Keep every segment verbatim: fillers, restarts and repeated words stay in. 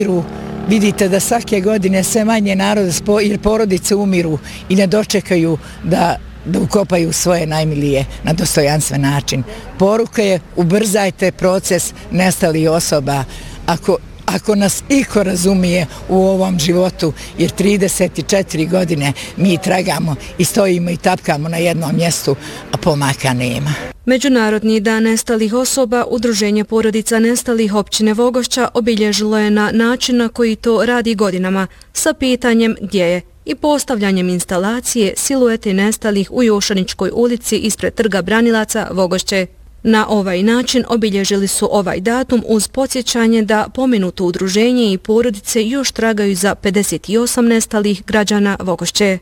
Vidite da svake godine sve manje naroda, jer porodice umiru i ne dočekaju da da ukopaju svoje najmilije na dostojanstven način. Poruka je: ubrzajte proces nestalih osoba. Ako Ako nas iko razumije u ovom životu, jer trideset četiri godine mi tragamo i stojimo i tapkamo na jednom mjestu, a pomaka nema. Međunarodni dan nestalih osoba Udruženje porodica nestalih općine Vogošća obilježilo je na način na koji to radi godinama, sa pitanjem gdje je i postavljanjem instalacije siluete nestalih u Jošaničkoj ulici ispred Trga Branilaca Vogošće. Na ovaj način obilježili su ovaj datum uz podsjećanje da pomenuto udruženje i porodice još tragaju za pedeset osam nestalih građana Vogošće.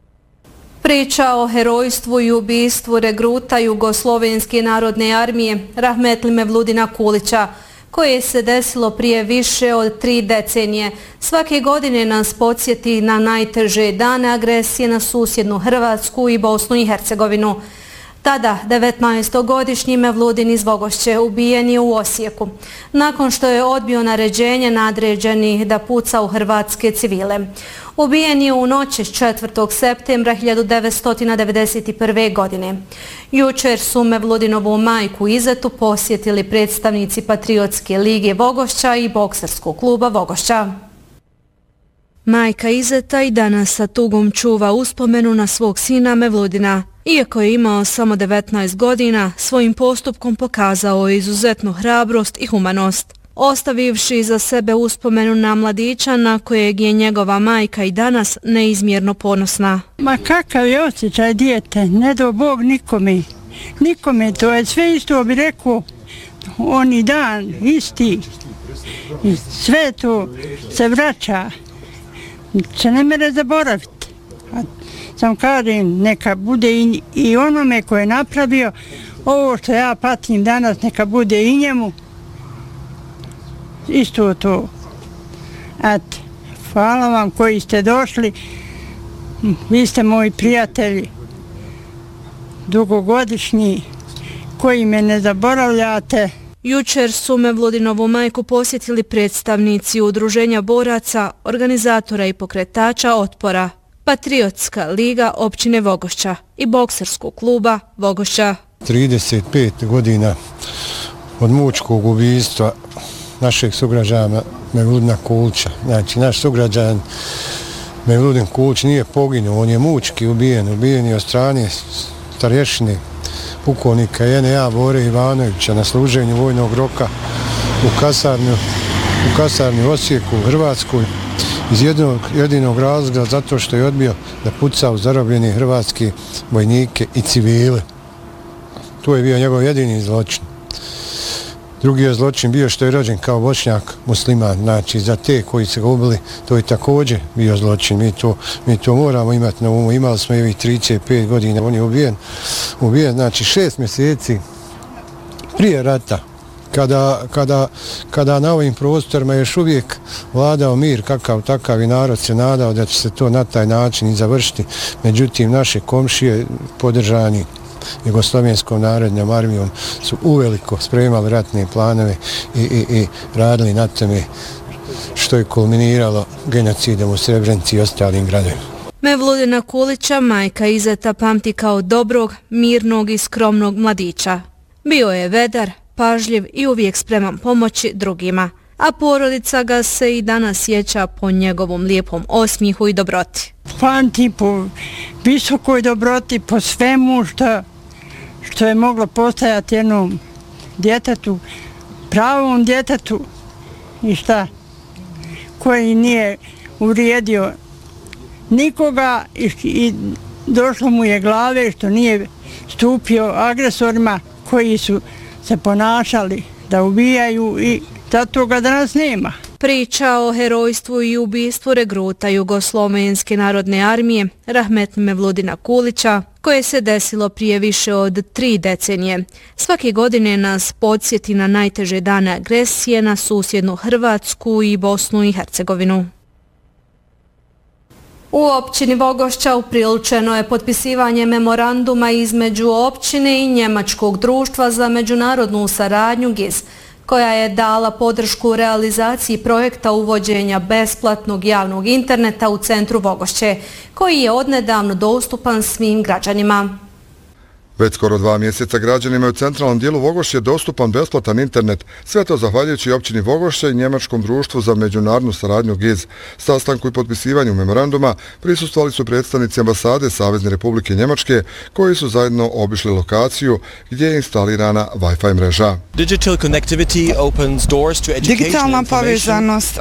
Priča o herojstvu i ubistvu regruta Jugoslovenske narodne armije Rahmetli Mevludina Kulića, koje se desilo prije više od tri decenije, svake godine nas podsjeti na najteže dane agresije na susjednu Hrvatsku i Bosnu i Hercegovinu. Tada, devetnaestogodišnji Mevludin iz Vogošće ubijen je u Osijeku, nakon što je odbio naređenje nadređenih da puca u hrvatske civile. Ubijen je u noći četvrtog septembra hiljadu devetsto devedeset prve. godine. Jučer su Mevludinovu majku Izetu posjetili predstavnici Patriotske lige Vogošća i bokserskog kluba Vogošća. Majka Izeta i danas sa tugom čuva uspomenu na svog sina Mevludina. Iako je imao samo devetnaest godina, svojim postupkom pokazao je izuzetnu hrabrost i humanost, ostavivši iza sebe uspomenu na mladića na kojeg je njegova majka i danas neizmjerno ponosna. Ma kakav je osjećaj dijete, ne do Bog nikome. Nikome, to je sve isto, bi rekao, oni dan, isti. I sve to se vraća, se ne mere zaboraviti. Sam kažem, neka bude i, i onome koje je napravio, ovo što ja patim danas, neka bude i njemu. Isto to. Eto, hvala vam koji ste došli. Vi ste moji prijatelji, dugogodišnji, koji me ne zaboravljate. Jučer su Mevludinovu majku posjetili predstavnici Udruženja boraca, organizatora i pokretača otpora, Patriotska liga općine Vogošća i bokserskog kluba Vogošća. trideset pet godina od mučkog ubijstva našeg sugrađana Mevludina Kulića. Znači, naš sugrađan Mevludin Kulić nije poginuo, on je mučki ubijen. Ubijen je od strane starješine pukovnika J N A Bore Ivanovića na služenju vojnog roka u kasarnju, u kasarnju Osijeku u Hrvatskoj. Iz jednog, jedinog razloga zato što je odbio da puca u zarobljene hrvatske vojnike i civile. To je bio njegov jedini zločin. Drugi je zločin bio što je rođen kao Bošnjak musliman. Znači, za te koji se ga ubili, to je također bio zločin. Mi to, mi to moramo imati na umu. Imali smo i trideset pet godina. On je ubijen, ubijen znači šest mjeseci prije rata. Kada, kada, kada na ovim prostorima još uvijek vladao mir kakav takav i narod se nadao da će se to na taj način i završiti. Međutim, naše komšije podržani Jugoslovenskom narodnom armijom su uveliko spremali ratne planove i, i, i radili na tome što je kulminiralo genocidom u Srebrenici i ostalim gradovima. Mevludina Kulića majka Izeta pamti kao dobrog, mirnog i skromnog mladića. Bio je vedar, pažljiv i uvijek spreman pomoći drugima, a porodica ga se i danas sjeća po njegovom lijepom osmijehu i dobroti. Pamti po visokoj dobroti, po svemu što, što je moglo postajati jednom djetetu, pravom djetetu i šta, koji nije uvrijedio nikoga i, i došlo mu je glave što nije stupio agresorima koji su se ponašali da ubijaju i zato ga danas nema. Priča o herojstvu i ubistvu regruta Jugoslovenske narodne armije Rahmetli Mevludina Kulića, koje se desilo prije više od tri decenije, svake godine nas podsjeti na najteže dane agresije na susjednu Hrvatsku i Bosnu i Hercegovinu. U općini Vogošća upriličeno je potpisivanje memoranduma između općine i Njemačkog društva za međunarodnu saradnju G I Z, koja je dala podršku realizaciji projekta uvođenja besplatnog javnog interneta u centru Vogošće, koji je odnedavno dostupan svim građanima. Već skoro dva mjeseca građanima u centralnom dijelu Vogošće je dostupan besplatan internet, sve to zahvaljujući općini Vogošće i Njemačkom društvu za međunarodnu saradnju G I Z. Sastanku i potpisivanju memoranduma prisustvovali su predstavnici ambasade Savezne Republike Njemačke, koji su zajedno obišli lokaciju gdje je instalirana Wi-Fi mreža. Digitalna povezanost